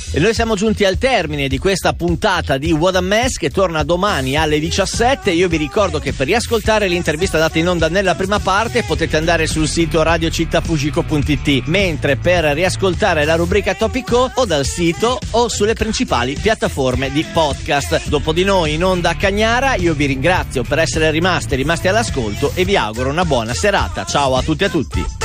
E noi siamo giunti al termine di questa puntata di What a Mess, che torna domani alle 17. Io vi ricordo che per riascoltare l'intervista data in onda nella prima parte potete andare sul sito radiocittafujiko.it, mentre per riascoltare la rubrica Topico o dal sito o sulle principali piattaforme di podcast. Dopo di noi in onda a Cagnara, io vi ringrazio per essere rimasti all'ascolto e vi auguro una buona serata. Ciao a tutti e a tutti.